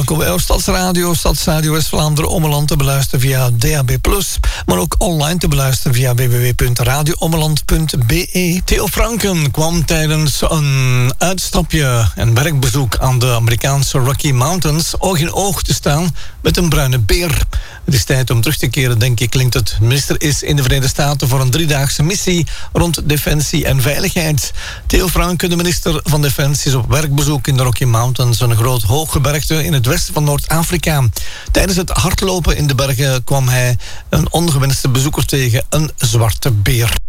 Welkom bij Stadsradio West-Vlaanderen Ommeland te beluisteren via DAB+, maar ook online te beluisteren via www.radioommeland.be. Theo Franken kwam tijdens een uitstapje en werkbezoek aan de Amerikaanse Rocky Mountains oog in oog te staan met een bruine beer. Het is tijd om terug te keren, denk ik, klinkt het. Minister is in de Verenigde Staten voor een 3-daagse missie rond defensie en veiligheid. Theo Franken, de minister van Defensie, is op werkbezoek in de Rocky Mountains, een groot hooggebergte in het westen van Noord-Afrika. Tijdens het hardlopen in de bergen kwam hij een ongewenste bezoeker tegen, een zwarte beer.